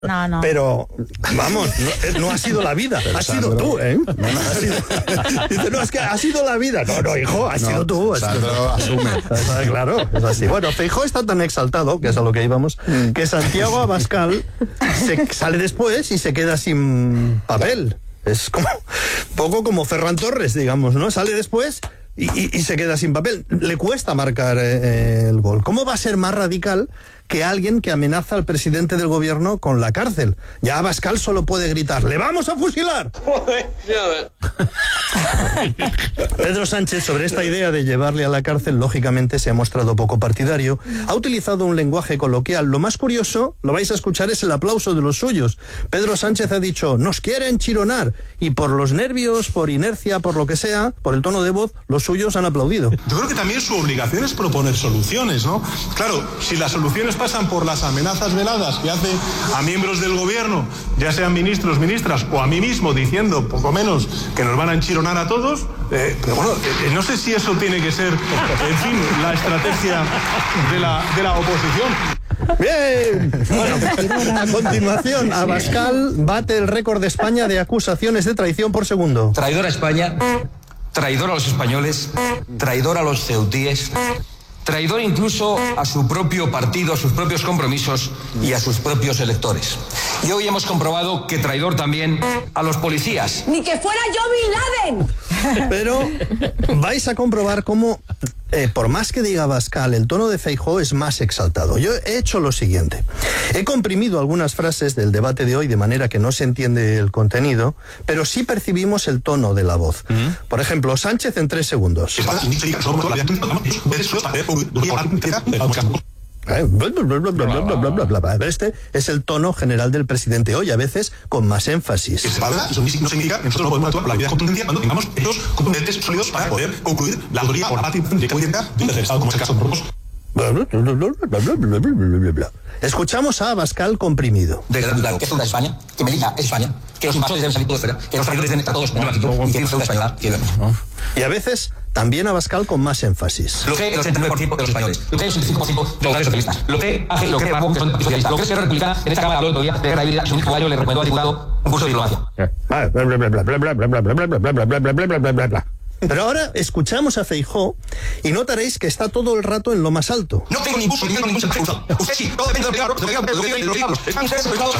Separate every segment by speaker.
Speaker 1: No.
Speaker 2: Pero, vamos, no ha sido la vida, has sido tú, ¿eh? Dice, no, es que ha sido la vida. No, hijo, has sido tú.
Speaker 3: Sandro asume.
Speaker 2: Claro, es así. Bueno, Feijóo está tan exaltado, que es a lo que íbamos, que Santiago Abascal sale después y se queda sin papel. Es como poco como Ferran Torres, digamos, ¿no? Sale después y se queda sin papel. Le cuesta marcar el gol. ¿Cómo va a ser más radical que alguien que amenaza al presidente del gobierno con la cárcel? Ya Abascal solo puede gritar, ¡le vamos a fusilar! Pedro Sánchez, sobre esta idea de llevarle a la cárcel, lógicamente se ha mostrado poco partidario. Ha utilizado un lenguaje coloquial. Lo más curioso, lo vais a escuchar, es el aplauso de los suyos. Pedro Sánchez ha dicho, nos quieren chironar. Y por los nervios, por inercia, por lo que sea, por el tono de voz, los suyos han aplaudido.
Speaker 4: Yo creo que también su obligación es proponer soluciones, ¿no? Claro, si las soluciones pasan por las amenazas veladas que hace a miembros del gobierno, ya sean ministros, ministras, o a mí mismo diciendo, poco menos, que nos van a enchironar a todos, pero bueno, no sé si eso tiene que ser, en fin, la estrategia de la oposición.
Speaker 2: ¡Bien! Bueno, a continuación, Abascal bate el récord de España de acusaciones de traición por segundo.
Speaker 5: Traidor a España, traidor a los españoles, traidor a los ceutíes, traidor incluso a su propio partido, a sus propios compromisos y a sus propios electores. Y hoy hemos comprobado que traidor también a los policías.
Speaker 6: ¡Ni que fuera yo Bin Laden!
Speaker 2: Pero vais a comprobar cómo, por más que diga Abascal, el tono de Feijóo es más exaltado. Yo he hecho lo siguiente. He comprimido algunas frases del debate de hoy de manera que no se entiende el contenido, pero sí percibimos el tono de la voz. Por ejemplo, Sánchez en 3 segundos. Este es el tono general del presidente hoy, a veces con más énfasis.
Speaker 4: Eso no significa que nosotros no podemos actuar por la vía de contundencia cuando tengamos hechos contundentes sólidos para poder concluir la autoría o la parte directa del Estado, como es el caso de
Speaker 2: Escuchamos a Abascal comprimido.
Speaker 5: Que es deuda España, que Melilla es España, que los invasores deben salir todos fuera, que los traidores deben estar todos en el banquillo y que hay una deuda española que debemos.
Speaker 2: Y a veces también Abascal con más énfasis.
Speaker 5: Lo que el 89% de los españoles, lo que el 85% de los socialistas, lo que hace, lo que Ramón, que son socialistas, lo que es Esquerra Republicana, en esta Cámara habló el otro día de guerra híbrida, su único gallo le recomendó al diputado un curso de diplomacia.
Speaker 2: Pero ahora escuchamos a Feijóo y notaréis que está todo el rato en lo más alto.
Speaker 5: No tengo ningún dinero, ningún sentido. Usted sí, todo depende de lo que diga, de lo que diga. Están ustedes obligados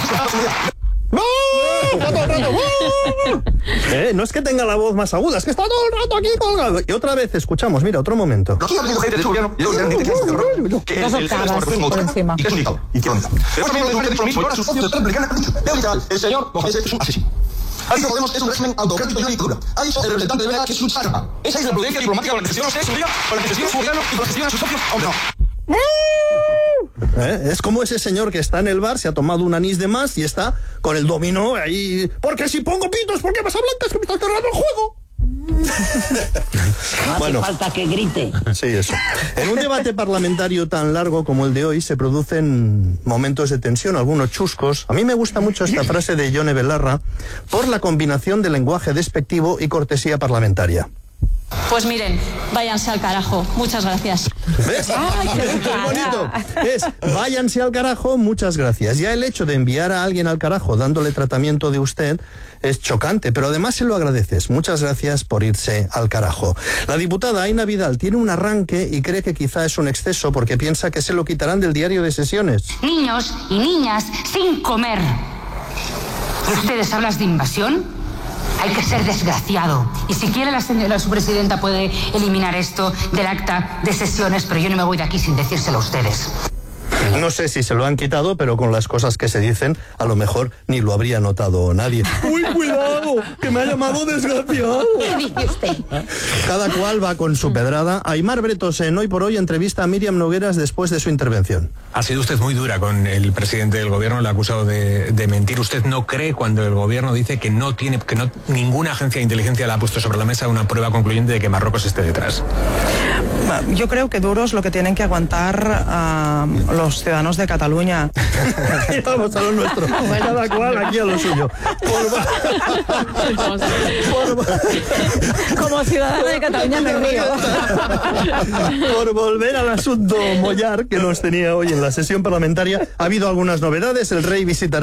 Speaker 2: No es que tenga la voz más aguda, es que está todo el rato aquí colgado. Y otra vez escuchamos, mira, otro momento.
Speaker 5: Aquí ha habido gente de su gobierno, que es el señor es un asesino. Ahí no Podemos es un régimen autocrático y una dictadura. Ahí el representante de Vera que es un sarpa. Esa es la prudencia diplomática con la que gestiona usted su día, con la que gestiona su gobierno y con la que gestiona a sus socios, aunque no.
Speaker 2: Es como ese señor que está en el bar, se ha tomado un anís de más y está con el dominó ahí. Porque si pongo pitos, ¿por qué pasa blancas? Que me está cerrando el juego.
Speaker 6: No hace falta que grite.
Speaker 2: Sí, eso. En un debate parlamentario tan largo como el de hoy se producen momentos de tensión, algunos chuscos. A mí me gusta mucho esta frase de Yone Belarra por la combinación de lenguaje despectivo y cortesía parlamentaria.
Speaker 7: Pues miren, váyanse al carajo. Muchas gracias.
Speaker 2: ¿Ves? ¡Qué bonito! Es, váyanse al carajo, muchas gracias. Ya el hecho de enviar a alguien al carajo dándole tratamiento de usted es chocante, pero además se lo agradeces. Muchas gracias por irse al carajo. La diputada Aina Vidal tiene un arranque y cree que quizá es un exceso porque piensa que se lo quitarán del diario de sesiones.
Speaker 8: Niños y niñas sin comer. ¿Ustedes hablan de invasión? Hay que ser desgraciado. Y si quiere la señora, su presidenta, puede eliminar esto del acta de sesiones, pero yo no me voy de aquí sin decírselo a ustedes.
Speaker 2: No sé si se lo han quitado, pero con las cosas que se dicen, a lo mejor ni lo habría notado nadie. ¡Uy, cuidado! ¡Que me ha llamado desgraciado!
Speaker 6: ¿Qué dice usted?
Speaker 2: Cada cual va con su pedrada. Aimar Bretos en Hoy por Hoy entrevista a Míriam Nogueras después de su intervención.
Speaker 9: Ha sido usted muy dura con el presidente del gobierno, le ha acusado de mentir. ¿Usted no cree cuando el gobierno dice que ninguna agencia de inteligencia le ha puesto sobre la mesa una prueba concluyente de que Marruecos esté detrás?
Speaker 10: Yo creo que duros lo que tienen que aguantar los
Speaker 1: los ciudadanos de Cataluña.
Speaker 2: Y vamos a lo nuestro. Cada cual aquí a lo suyo.
Speaker 3: Como ciudadana de Cataluña me río.
Speaker 2: Por volver al asunto Mollar que nos tenía hoy en la sesión parlamentaria, ha habido algunas novedades. El rey visitará